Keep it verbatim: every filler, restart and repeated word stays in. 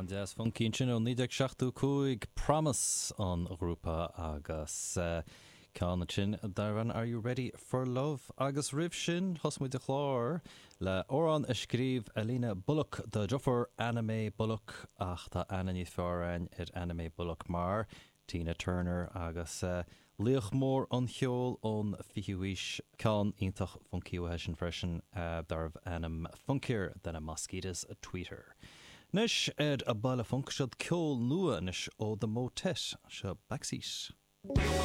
An deas fan cín ó nídeag seachtú cúig Promise an grúpa agus uh, Cána sin daran Are You Ready for Love agus rih sin thosmuid de chlár le órán a scríb Alina Bullock de Joffer Anime Bullock ach tá ana ní fearáin ar Anime Bullock mar Tina Turner agus uh, Leoch mór an cheol ón fihiúis Cán ítach funkiúhe sin freisin uh, darb anam funkir den a mosquitoes a Twitter. Nis ed a baile funk siad ceol nua nis ó the motet se backseat.